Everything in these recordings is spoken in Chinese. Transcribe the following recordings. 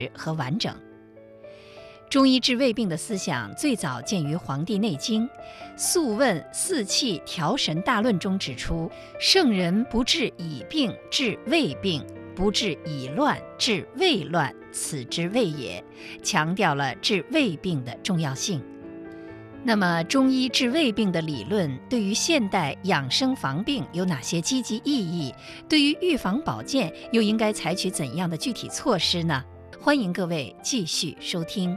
和完整。中医治胃病的思想最早见于《黄帝内经·素问·四气调神大论》中指出，圣人不治已病，治未病；不治已乱，治未乱，此之谓也，强调了治胃病的重要性。那么，中医治胃病的理论对于现代养生防病有哪些积极意义？对于预防保健又应该采取怎样的具体措施呢？欢迎各位继续收听。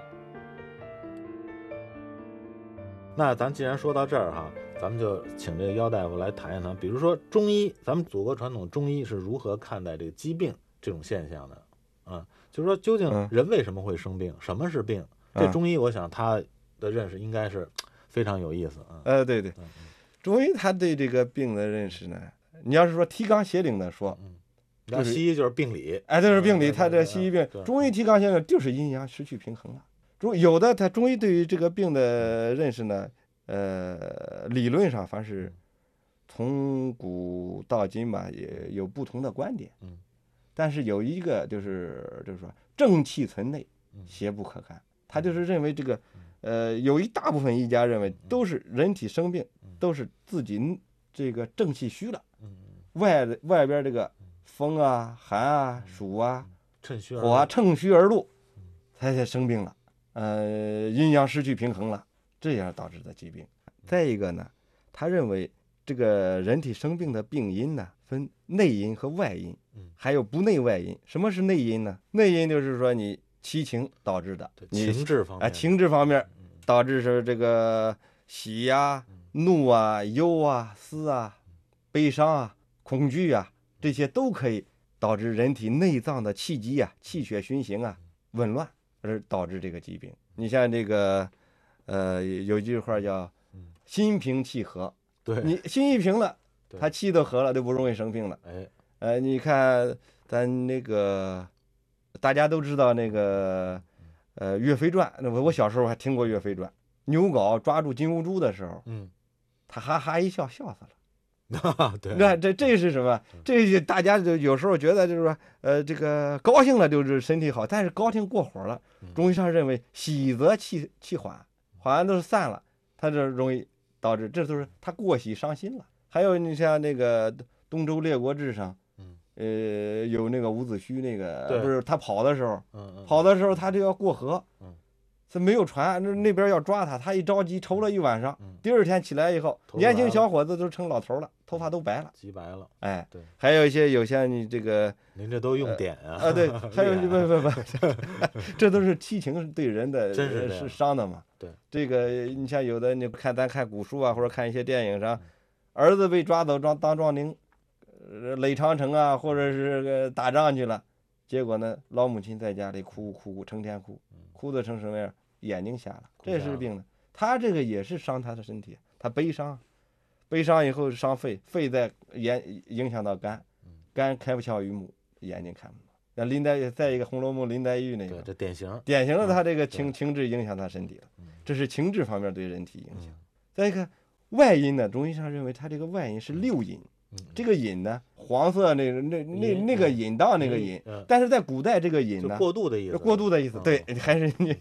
那咱既然说到这儿哈，咱们就请这个姚大夫来谈一谈，比如说中医，咱们祖国传统中医是如何看待这个疾病这种现象的啊？就是说，究竟人为什么会生病？什么是病？这中医，我想他的认识应该是非常有意思啊。 对，中医他对这个病的认识呢，你要是说提纲挈领的说， 那西医就是病理， 这是病理，他这西医病，中医提纲挈领就是阴阳失去平衡了。有的他中医对于这个病的认识呢，理论上凡是从古到今吧，也有不同的观点。但是有一个就是说正气存内，邪不可干。他就是认为这个，有一大部分医家认为都是人体生病，都是自己这个正气虚了，外边这个风啊、寒啊、暑啊、火啊趁虚而入，才生病了。阴阳失去平衡了，这样导致的疾病。再一个呢，他认为这个人体生病的病因呢，分内因和外因，还有不内外因。什么是内因呢？内因就是说你七情导致的， 情志方面， 情志方面导致是这个喜啊、怒啊、忧啊、思啊、悲伤啊、恐惧啊，这些都可以导致人体内脏的气机啊、气血循行啊紊乱，而导致这个疾病。你像这个，有句话叫“心平气和”， 对， 你心一平了，他气都和了，就不容易生病了。你看咱那个大家都知道那个岳飞传，我小时候还听过岳飞传。牛皋抓住金兀术的时候，他哈哈一笑，笑死了。 对， 那这是什么？这大家就有时候觉得就是说，这个高兴了就是身体好，但是高兴过火了，中医上认为喜则气缓，缓都是散了，他这容易导致，这都是他过喜伤心了。还有你像那个《东周列国志》上，有那个伍子胥那个，不是他跑的时候，他就要过河，他没有船，那边要抓他，他一着急愁了一晚上。第二天起来以后，年轻小伙子都成老头了，头发都白了， 极白了。 对，还有一些有像你这个， 您这都用典啊？ 对，还有不，这都是七情对人的是伤的嘛。 对， 这个你像有的咱看古书啊，或者看一些电影上，儿子被抓走当壮丁，垒长城啊，或者是打仗去了，结果呢，老母亲在家里哭，成天哭得成什么样？眼睛瞎了，这是病的。他这个也是伤他的身体，他悲伤以后伤肺，肺在影响到肝开不窍于目，眼睛看不到。那林黛再一个《红楼梦》林黛玉那个， 这典型的他这个情志影响他身体了，这是情志方面对人体影响。再一个外因呢，中医上认为他这个外因是六淫。这个隐呢，黄色那个隐当那个隐，但是在古代这个隐呢， 过度的意思， 对，还是你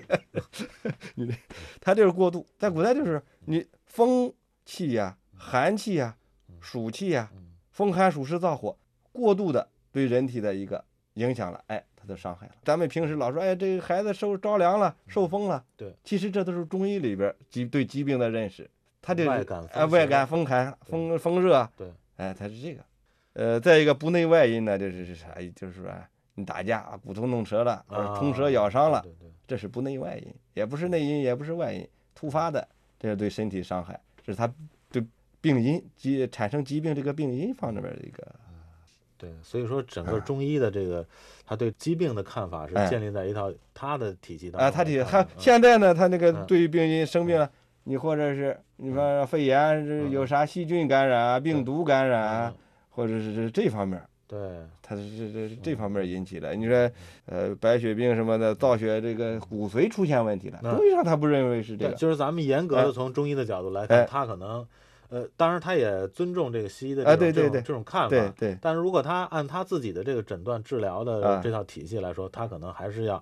它就是过度，在古代就是你风气呀、寒气呀、暑气呀，风寒暑湿燥火过度的对人体的一个影响了，它就伤害了。咱们平时老说，这个孩子着凉了、受风了， 对， 其实这都是中医里边对疾病的认识，它就是外感风寒、风热， 对。 它是这个，再一个不内外因呢，就是啥？就是说你打架骨头弄折了，通舌咬伤了，这是不内外因，也不是内因，也不是外因，突发的，这是对身体伤害，这是他对病因产生疾病这个病因方面的一个。 对，所以说整个中医的这个，他对疾病的看法是建立在一套他的体系当中。 他现在呢，他那个对于病因生病了。你或者是你说肺炎有啥细菌感染啊、病毒感染啊，或者是这方面， 对， 它是这方面引起的。你说白血病什么的，造血这个骨髓出现问题了，中医上他不认为是这个， 就是咱们严格的从中医的角度来看，他可能当然他也尊重这个西医的这种看法， 对。 但是如果他按他自己的这个诊断治疗的这套体系来说，他可能还是要